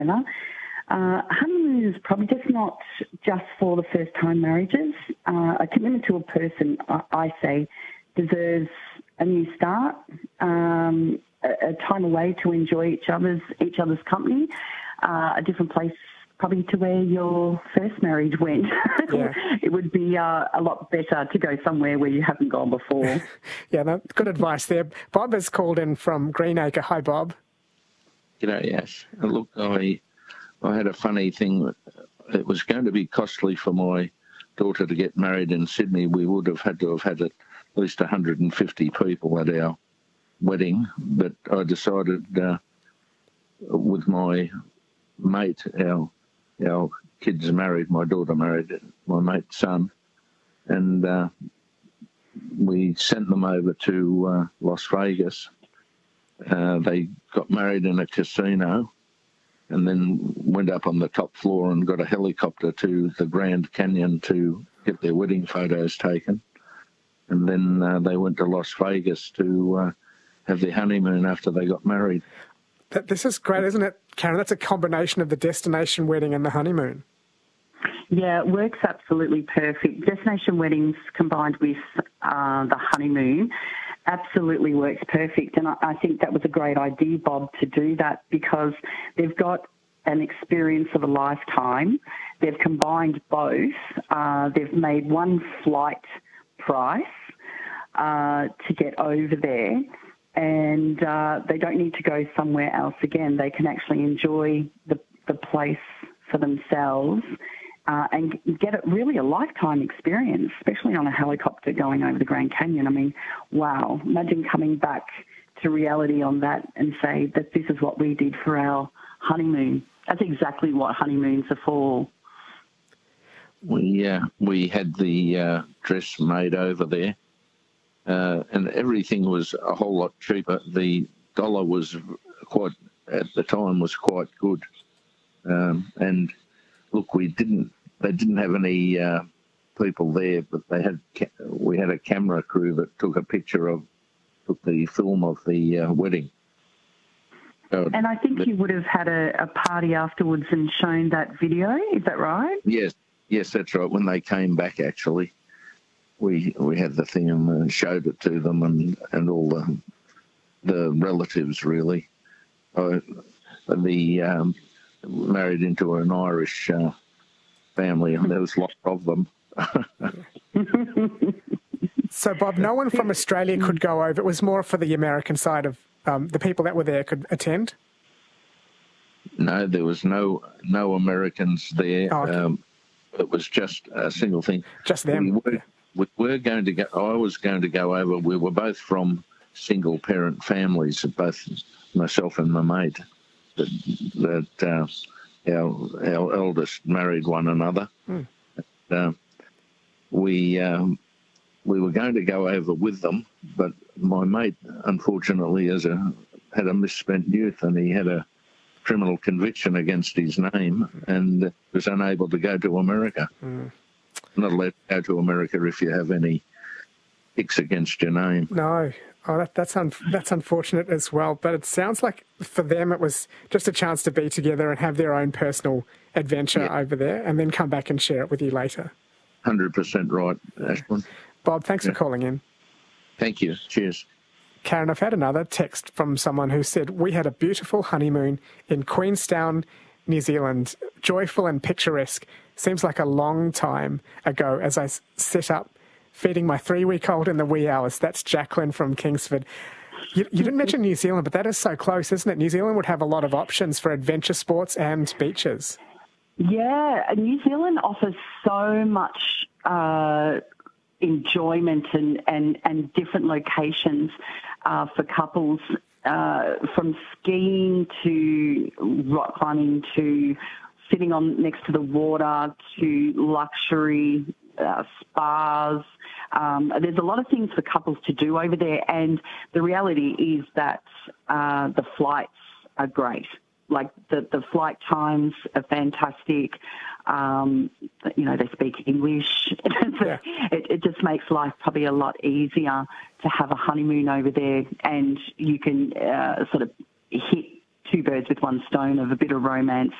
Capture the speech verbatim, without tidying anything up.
together. Uh, honeymoon is probably just not just for the first-time marriages. Uh, a commitment to a person, I, I say, deserves a new start, um, a, a time away to enjoy each other's each other's company, uh, a different place probably to where your first marriage went. Yeah. It would be uh, a lot better to go somewhere where you haven't gone before. Yeah, no, good advice there. Bob has called in from Greenacre. Hi, Bob. G'day, Ash. Look, I I had a funny thing. It was going to be costly for my daughter to get married in Sydney. We would have had to have had at least one hundred fifty people at our wedding, but I decided uh, with my mate, our our kids married, my daughter married my mate's son, and uh, we sent them over to uh, Las Vegas. Uh, they got married in a casino and then went up on the top floor and got a helicopter to the Grand Canyon to get their wedding photos taken. And then uh, they went to Las Vegas to uh, have their honeymoon after they got married. This is great, isn't it, Karen? That's a combination of the destination wedding and the honeymoon. Yeah, it works absolutely perfect. Destination weddings combined with uh, the honeymoon absolutely works perfect. And I, I think that was a great idea, Bob, to do that because they've got an experience of a lifetime. They've combined both. Uh, they've made one flight price uh, to get over there. And uh, they don't need to go somewhere else again. They can actually enjoy the, the place for themselves uh, and get it really a lifetime experience, especially on a helicopter going over the Grand Canyon. I mean, wow, imagine coming back to reality on that and say that this is what we did for our honeymoon. That's exactly what honeymoons are for. We, uh, we had the uh, dress made over there. Uh, and everything was a whole lot cheaper. The dollar was quite, at the time, was quite good. Um, and look, we didn't, they didn't have any uh, people there, but they had, we had a camera crew that took a picture of, took the film of the uh, wedding. So, and I think you would have had a, a party afterwards and shown that video, is that right? Yes, yes, that's right. When they came back, actually. We we had the thing and showed it to them and, and all the the relatives really. I, the um, married into an Irish uh, family and there was lots of them. So Bob, no one from Australia could go over. It was more for the American side of um, the people that were there could attend. No, there was no no Americans there. Oh, okay. um, it was just a single thing. Just them. We were, We were going to go, I was going to go over, we were both from single parent families, both myself and my mate, that, that uh, our, our eldest married one another. Hmm. Uh, we, um, we were going to go over with them, but my mate, unfortunately, is a, had a misspent youth and he had a criminal conviction against his name and was unable to go to America. Hmm. Not allowed to go to America if you have any ticks against your name. No. Oh, that, that's un, that's unfortunate as well. But it sounds like for them it was just a chance to be together and have their own personal adventure yeah. over there and then come back and share it with you later. one hundred percent right, Ashwin. Bob, thanks yeah. for calling in. Thank you. Cheers. Karen, I've had another text from someone who said, we had a beautiful honeymoon in Queenstown, New Zealand, joyful and picturesque. Seems like a long time ago as I set up feeding my three-week-old in the wee hours. That's Jacqueline from Kingsford. You, you didn't mention New Zealand, but that is so close, isn't it? New Zealand would have a lot of options for adventure sports and beaches. Yeah, New Zealand offers so much uh, enjoyment and, and, and different locations uh, for couples, uh, from skiing to rock climbing to sitting on next to the water to luxury uh, spas. Um, there's a lot of things for couples to do over there, and the reality is that uh, the flights are great. Like the, the flight times are fantastic. Um, you know, they speak English. Yeah. it, it just makes life probably a lot easier to have a honeymoon over there, and you can uh, sort of hit two birds with one stone of a bit of romance